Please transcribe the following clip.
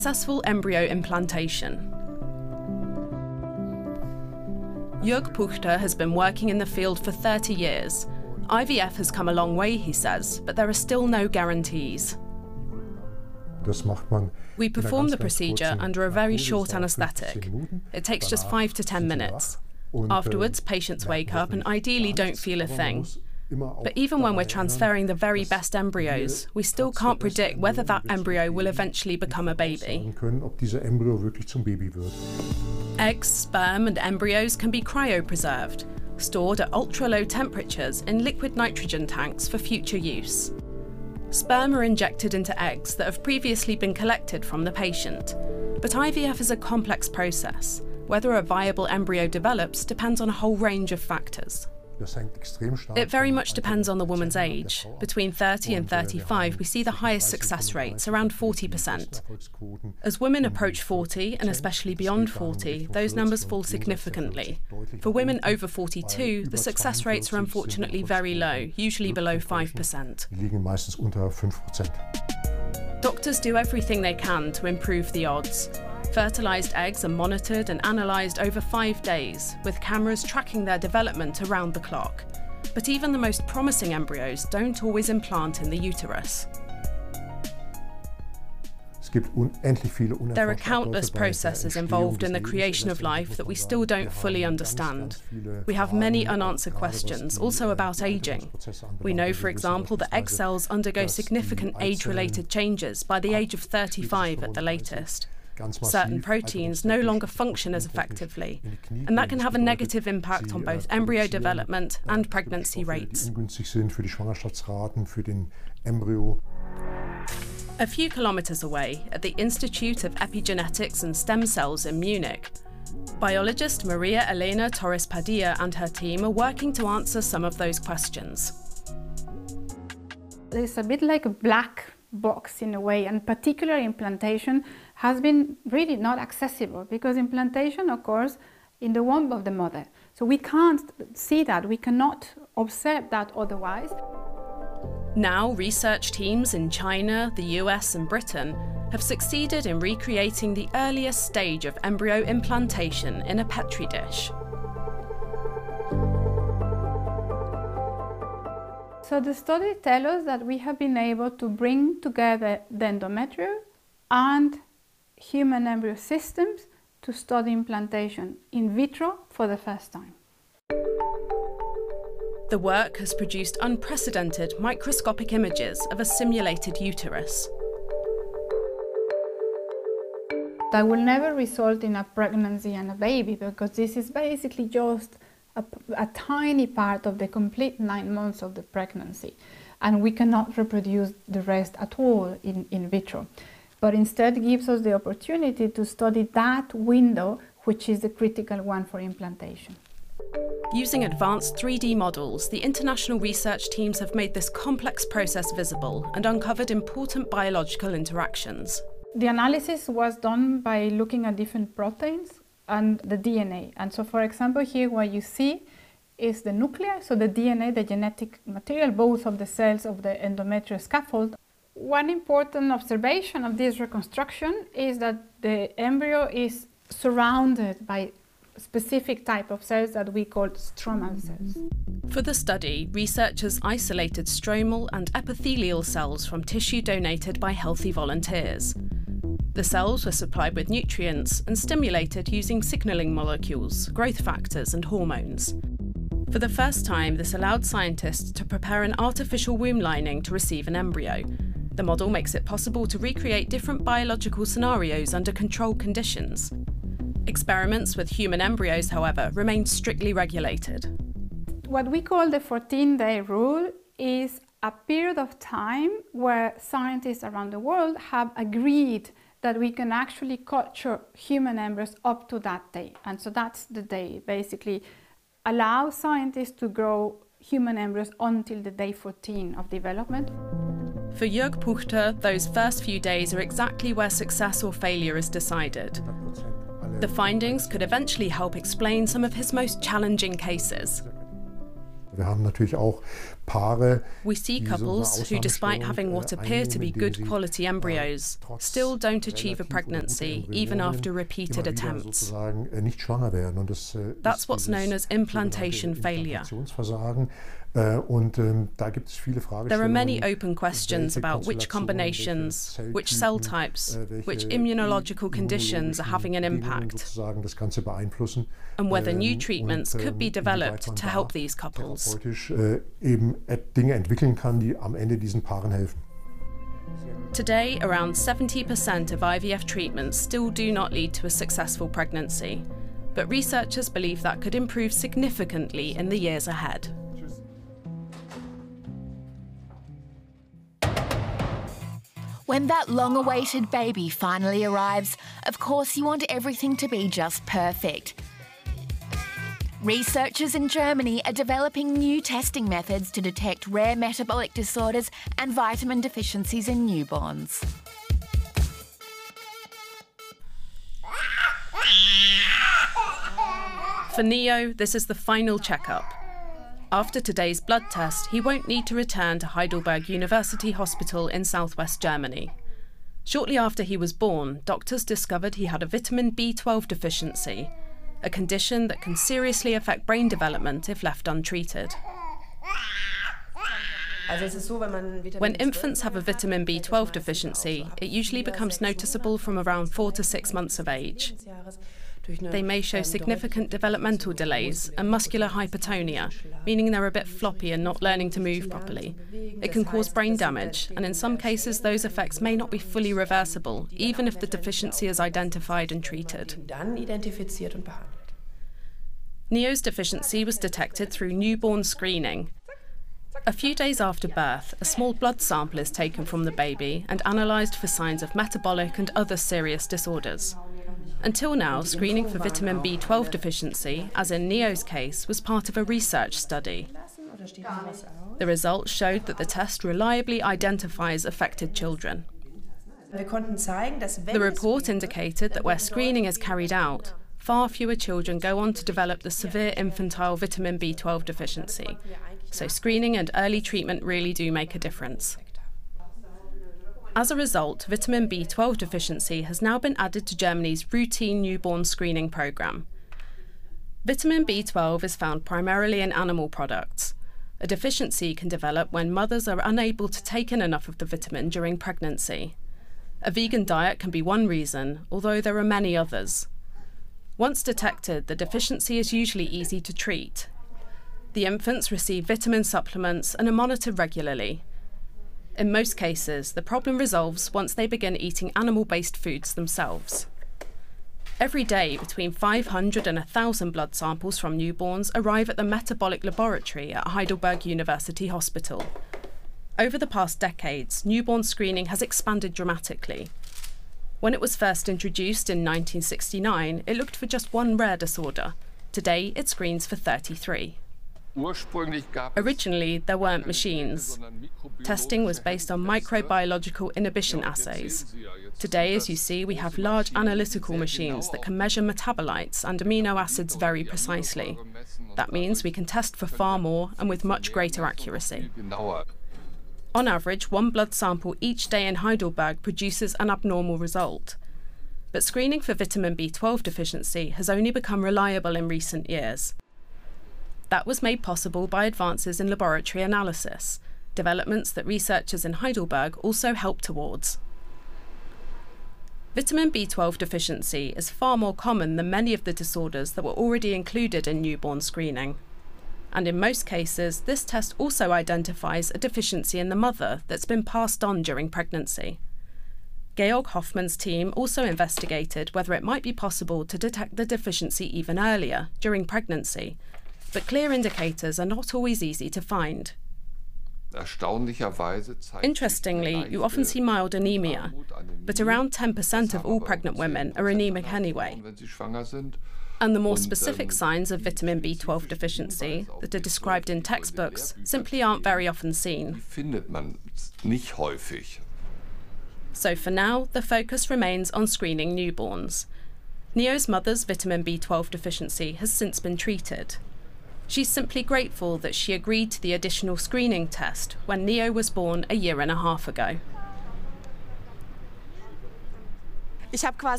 Successful embryo implantation. Jörg Puchter has been working in the field for 30 years. IVF has come a long way, he says, but there are still no guarantees. We perform the procedure under a very short anaesthetic. It takes just 5 to 10 minutes. Afterwards, patients wake up and ideally don't feel a thing. But even when we're transferring the very best embryos, we still can't predict whether that embryo will eventually become a baby. Eggs, sperm and embryos can be cryopreserved, stored at ultra-low temperatures in liquid nitrogen tanks for future use. Sperm are injected into eggs that have previously been collected from the patient. But IVF is a complex process. Whether a viable embryo develops depends on a whole range of factors. It very much depends on the woman's age. Between 30 and 35, we see the highest success rates, around 40%. As women approach 40, and especially beyond 40, those numbers fall significantly. For women over 42, the success rates are unfortunately very low, usually below 5%. Doctors do everything they can to improve the odds. Fertilised eggs are monitored and analysed over 5 days, with cameras tracking their development around the clock. But even the most promising embryos don't always implant in the uterus. There are countless processes involved in the creation of life that we still don't fully understand. We have many unanswered questions, also about ageing. We know, for example, that egg cells undergo significant age-related changes by the age of 35 at the latest. Certain proteins no longer function as effectively, and that can have a negative impact on both embryo development and pregnancy rates. A few kilometers away, at the Institute of Epigenetics and Stem Cells in Munich, biologist Maria Elena Torres Padilla and her team are working to answer some of those questions. It's a bit like a black box in a way, and particular implantation has been really not accessible because implantation occurs in the womb of the mother. So we can't see that, we cannot observe that otherwise. Now, research teams in China, the US and Britain have succeeded in recreating the earliest stage of embryo implantation in a Petri dish. So the study tells us that we have been able to bring together the endometrium and human embryo systems to study implantation in vitro for the first time. The work has produced unprecedented microscopic images of a simulated uterus. That will never result in a pregnancy and a baby because this is basically just a tiny part of the complete 9 months of the pregnancy, and we cannot reproduce the rest at all in vitro. But instead gives us the opportunity to study that window, which is the critical one for implantation. Using advanced 3D models, the international research teams have made this complex process visible and uncovered important biological interactions. The analysis was done by looking at different proteins and the DNA. And so, for example, here what you see is the nucleus, so the DNA, the genetic material, both of the cells of the endometrial scaffold. One important observation of this reconstruction is that the embryo is surrounded by specific type of cells that we call stromal cells. For the study, researchers isolated stromal and epithelial cells from tissue donated by healthy volunteers. The cells were supplied with nutrients and stimulated using signalling molecules, growth factors and hormones. For the first time, this allowed scientists to prepare an artificial womb lining to receive an embryo. The model makes it possible to recreate different biological scenarios under controlled conditions. Experiments with human embryos, however, remain strictly regulated. What we call the 14-day rule is a period of time where scientists around the world have agreed that we can actually culture human embryos up to that day. And so that's the day, basically allow scientists to grow human embryos until the day 14 of development. For Jörg Puchter, those first few days are exactly where success or failure is decided. The findings could eventually help explain some of his most challenging cases. We see couples who, despite having what appear to be good quality embryos, still don't achieve a pregnancy even after repeated attempts. That's what's known as implantation failure. There are many open questions about which combinations, which cell types, which immunological conditions are having an impact, and whether new treatments could be developed to help these couples. Today, around 70% of IVF treatments still do not lead to a successful pregnancy, but researchers believe that could improve significantly in the years ahead. When that long-awaited baby finally arrives, of course you want everything to be just perfect. Researchers in Germany are developing new testing methods to detect rare metabolic disorders and vitamin deficiencies in newborns. For Neo, this is the final checkup. After today's blood test, he won't need to return to Heidelberg University Hospital in southwest Germany. Shortly after he was born, doctors discovered he had a vitamin B12 deficiency, a condition that can seriously affect brain development if left untreated. When infants have a vitamin B12 deficiency, it usually becomes noticeable from around 4 to 6 months of age. They may show significant developmental delays and muscular hypertonia, meaning they're a bit floppy and not learning to move properly. It can cause brain damage, and in some cases those effects may not be fully reversible, even if the deficiency is identified and treated. Neo's deficiency was detected through newborn screening. A few days after birth, a small blood sample is taken from the baby and analysed for signs of metabolic and other serious disorders. Until now, screening for vitamin B12 deficiency, as in Neo's case, was part of a research study. The results showed that the test reliably identifies affected children. The report indicated that where screening is carried out, far fewer children go on to develop the severe infantile vitamin B12 deficiency. So screening and early treatment really do make a difference. As a result, vitamin B12 deficiency has now been added to Germany's routine newborn screening programme. Vitamin B12 is found primarily in animal products. A deficiency can develop when mothers are unable to take in enough of the vitamin during pregnancy. A vegan diet can be one reason, although there are many others. Once detected, the deficiency is usually easy to treat. The infants receive vitamin supplements and are monitored regularly. In most cases, the problem resolves once they begin eating animal-based foods themselves. Every day, between 500 and 1,000 blood samples from newborns arrive at the metabolic laboratory at Heidelberg University Hospital. Over the past decades, newborn screening has expanded dramatically. When it was first introduced in 1969, it looked for just one rare disorder. Today, it screens for 33. Originally, there weren't machines. Testing was based on microbiological inhibition assays. Today, as you see, we have large analytical machines that can measure metabolites and amino acids very precisely. That means we can test for far more and with much greater accuracy. On average, one blood sample each day in Heidelberg produces an abnormal result. But screening for vitamin B12 deficiency has only become reliable in recent years. That was made possible by advances in laboratory analysis, developments that researchers in Heidelberg also helped towards. Vitamin B12 deficiency is far more common than many of the disorders that were already included in newborn screening. And in most cases, this test also identifies a deficiency in the mother that's been passed on during pregnancy. Georg Hoffmann's team also investigated whether it might be possible to detect the deficiency even earlier, during pregnancy, but clear indicators are not always easy to find. Interestingly, you often see mild anemia, but around 10% of all pregnant women are anemic anyway. And the more specific signs of vitamin B12 deficiency that are described in textbooks simply aren't very often seen. So for now, the focus remains on screening newborns. Neo's mother's vitamin B12 deficiency has since been treated. She's simply grateful that she agreed to the additional screening test when Neo was born a year and a half ago. Ich habe quasi